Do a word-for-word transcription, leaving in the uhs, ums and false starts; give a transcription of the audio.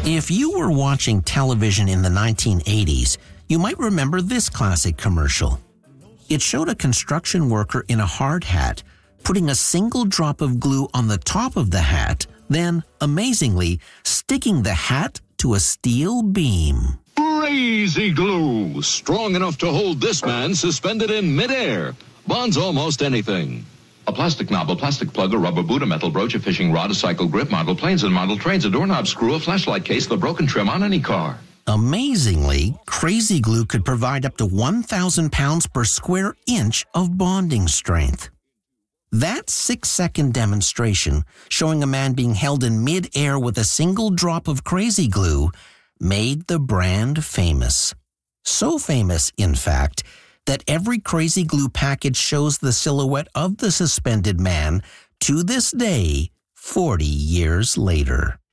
If you were watching television in the nineteen eighties, you might remember this classic commercial. It showed a construction worker in a hard hat putting a single drop of glue on the top of the hat, then, amazingly, sticking the hat to a steel beam. Crazy glue, strong enough to hold this man suspended in midair. Bonds almost anything. A plastic knob, a plastic plug, a rubber boot, a metal brooch, a fishing rod, a cycle grip, model planes and model trains, a doorknob screw, a flashlight case, the broken trim on any car. Amazingly, Crazy Glue could provide up to one thousand pounds per square inch of bonding strength. That six-second demonstration, showing a man being held in mid-air with a single drop of Crazy Glue, made the brand famous. So famous, in fact, that every Crazy Glue package shows the silhouette of the suspended man to this day, forty years later.